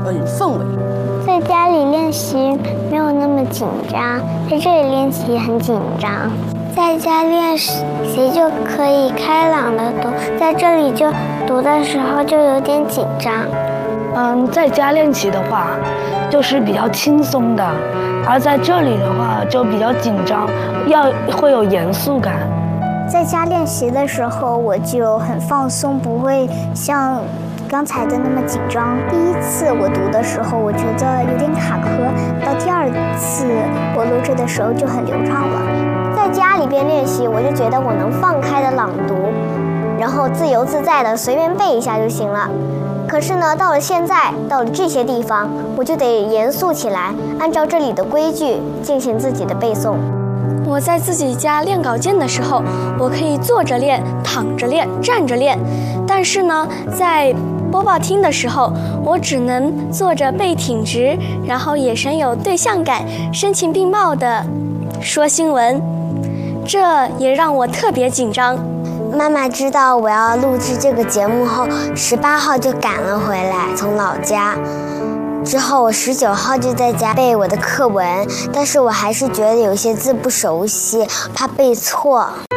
氛围。 在家里练习没有那么紧张，在这里练习很紧张。在家练习就可以开朗地读，在这里就读的时候就有点紧张。 在家练习的话，就是比较轻松的，而在这里的话就比较紧张，会有严肃感。 在家练习的时候，我就很放松，不会像刚才的那么紧张。第一次我读的时候，我觉得有点卡壳，到第二次我录制的时候就很流畅了。在家里边练习，我就觉得我能放开的朗读，然后自由自在的随便背一下就行了。可是呢，到了现在，到了这些地方，我就得严肃起来，按照这里的规矩进行自己的背诵。 我在自己家练稿件的时候，我可以坐着练、躺着练、站着练，但是呢，在播报厅的时候，我只能坐着背挺直，然后眼神有对象感，声情并茂地说新闻，这也让我特别紧张。 妈妈知道我要录制这个节目后，18号就赶了回来，从老家。之后我19号就在家背我的课文，但是我还是觉得有些字不熟悉，怕背错。